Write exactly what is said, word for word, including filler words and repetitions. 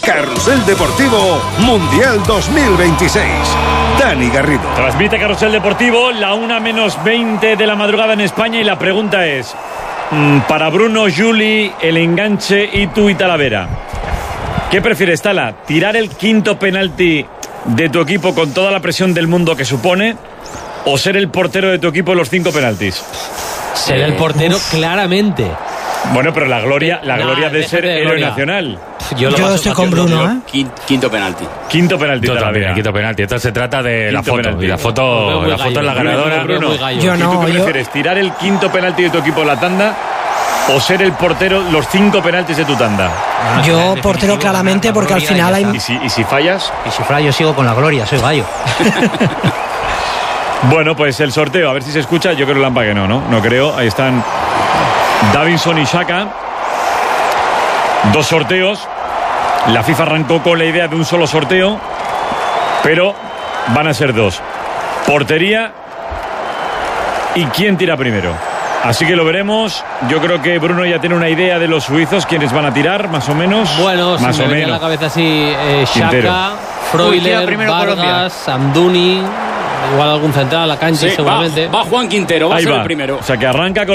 Carrusel Deportivo Mundial dos mil veintiséis. Dani Garrido. Transmite Carrusel Deportivo, la una menos veinte de la madrugada en España, y la pregunta es, para Bruno, Juli, el enganche y tú y Talavera, ¿qué prefieres, Tala? ¿Tirar el quinto penalti de tu equipo con toda la presión del mundo que supone, o ser el portero de tu equipo en los cinco penaltis? Ser el portero, uf, claramente. Bueno, pero la gloria, la nah, gloria de ser de héroe nacional. Yo, yo estoy con Bruno, ¿eh? Quinto, quinto penalti. Quinto penalti. Yo también, quinto penalti. Esto se trata de quinto la foto. Penalti. Y la foto, la foto es la ganadora. Bruno, yo no. ¿Y tú qué yo... prefieres? ¿Tirar el quinto penalti de tu equipo en la tanda o ser el portero los cinco penaltis de tu tanda? No, yo portero claramente, porque al final hay... ¿Y si, ¿Y si fallas? Y si fallas yo sigo con la gloria, soy gallo. Bueno, pues el sorteo, a ver si se escucha. Yo creo Lampa que no, ¿no? No creo. Ahí están Davinson y Xhaka. Dos sorteos. La FIFA arrancó con la idea de un solo sorteo, pero van a ser dos. Portería y quién tira primero. Así que lo veremos. Yo creo que Bruno ya tiene una idea de los suizos, quiénes van a tirar, más o menos. Bueno, más si o me menos. En la cabeza así, eh, Xhaka, Freuler, Vargas, Amdouni, igual algún central a la cancha, sí, seguramente. Va, va Juan Quintero, va Ahí a ser va. el primero. O sea que arranca con